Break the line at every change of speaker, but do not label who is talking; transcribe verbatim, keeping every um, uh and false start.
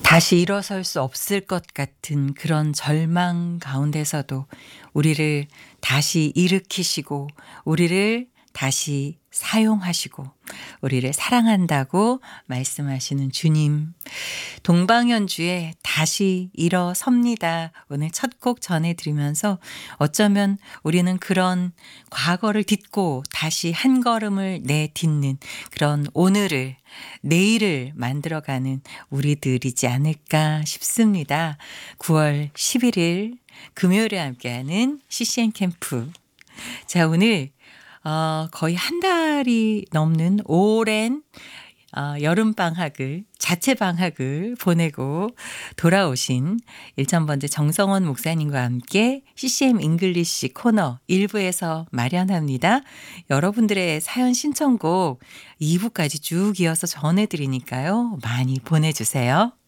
다시 일어설 수 없을 것 같은 그런 절망 가운데서도 우리를 다시 일으키시고 우리를 다시 사용하시고 우리를 사랑한다고 말씀하시는 주님. 동방현주에 다시 일어섭니다. 오늘 첫 곡 전해드리면서 어쩌면 우리는 그런 과거를 딛고 다시 한 걸음을 내딛는 그런 오늘을 내일을 만들어가는 우리들이지 않을까 싶습니다. 구월 십일일 금요일에 함께하는 씨씨엔 캠프. 자, 오늘 어, 거의 한 달이 넘는 오랜 어, 여름방학을, 자체방학을 보내고 돌아오신 일천번째 정성원 목사님과 함께 씨씨엠 잉글리시 코너 일 부에서 마련합니다. 여러분들의 사연 신청곡 이 부까지 쭉 이어서 전해드리니까요. 많이 보내주세요.